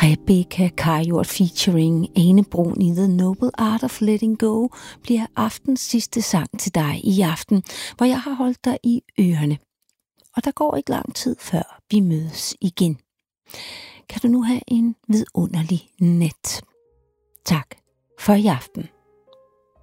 Rebecca Karjort featuring Ane Brun i The Noble Art of Letting Go bliver aftens sidste sang til dig i aften, hvor jeg har holdt dig i ørerne. Og der går ikke lang tid før vi mødes igen. Kan du nu have en vidunderlig nat. Tak for i aften.